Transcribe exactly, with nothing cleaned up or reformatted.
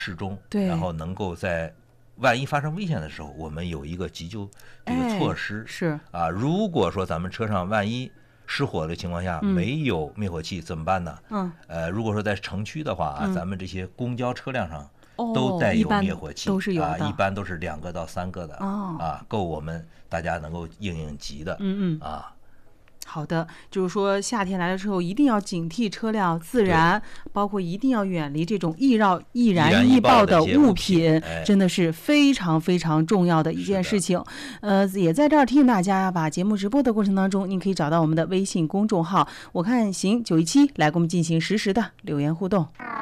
适中， 对， 然后能够在万一发生危险的时候，我们有一个急救这个措施。 哎、是啊，如果说咱们车上万一失火的情况下、 嗯、 没有灭火器怎么办呢？ 嗯， 呃，如果说在城区的话啊、 嗯， 咱们这些公交车辆上哦、 都带有灭火器， 都是有的、 啊，一般都是两个到三个的， 哦、 啊，够我们大家能够应应急的。 嗯嗯啊。 好的，就是说夏天来了之后，一定要警惕车辆自燃，包括一定要远离这种易绕易燃易爆的物品， 哎、 真的是非常非常重要的一件事情。呃，也在这儿提醒大家，把节目直播的过程当中，您可以找到我们的微信公众号，我看行九一七来跟我们进行实时的留言互动。